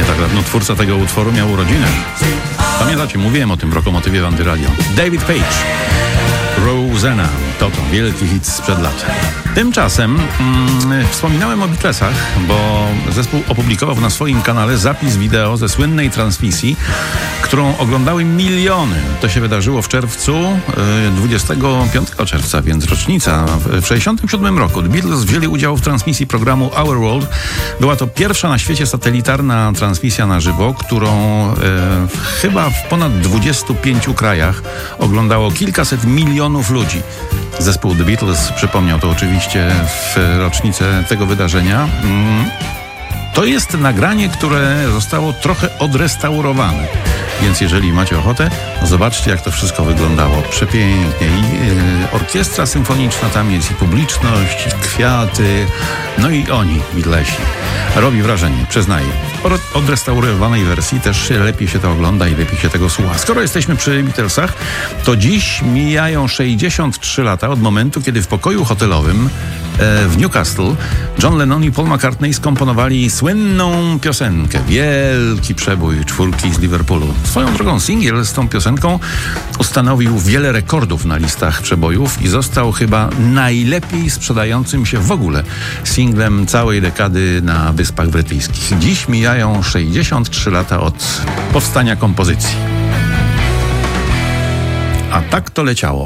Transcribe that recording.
nie tak dawno twórca tego utworu miał urodziny. Pamiętacie, mówiłem o tym w Lokomotywie w Antyradio. David Page. Rosanna. To wielki hit sprzed lat. Tymczasem wspominałem o Beatlesach, bo zespół opublikował na swoim kanale zapis wideo ze słynnej transmisji, którą oglądały miliony. To się wydarzyło w czerwcu, 25 czerwca, więc rocznica. W 1967 roku The Beatles wzięli udział w transmisji programu Our World. Była to pierwsza na świecie satelitarna transmisja na żywo, którą chyba w ponad 25 krajach oglądało kilkaset milionów ludzi. Zespół The Beatles przypomniał to oczywiście w rocznicę tego wydarzenia. To jest nagranie, które zostało trochę odrestaurowane. Więc jeżeli macie ochotę, zobaczcie, jak to wszystko wyglądało. Przepięknie. I orkiestra symfoniczna tam jest, i publiczność, i kwiaty. No i oni, Beatlesi. Robi wrażenie, przyznaję. W odrestaurowanej wersji też lepiej się to ogląda i lepiej się tego słucha. Skoro jesteśmy przy Beatlesach, to dziś mijają 63 lata od momentu, kiedy w pokoju hotelowym w Newcastle John Lennon i Paul McCartney skomponowali słynną piosenkę. Wielki przebój czwórki z Liverpoolu. Swoją drogą singiel z tą piosenką ustanowił wiele rekordów na listach przebojów i został chyba najlepiej sprzedającym się w ogóle singlem całej dekady na Wyspach Brytyjskich. Dziś mijają 63 lata od powstania kompozycji. A tak to leciało.